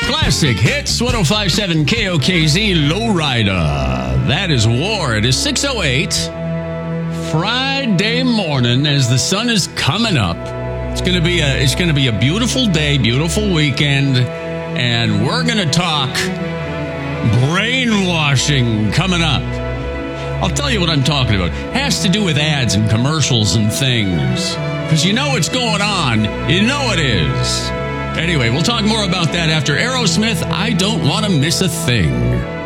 Classic Hits 1057 KOKZ Lowrider. That is War. It is 6:08 Friday morning as the sun is coming up. It's going to be a beautiful day, beautiful weekend, and we're going to talk brainwashing coming up. I'll tell you what I'm talking about. It has to do with ads and commercials and things. Because you know what's going on. You know it is. Anyway, we'll talk more about that after Aerosmith. I don't want to miss a thing.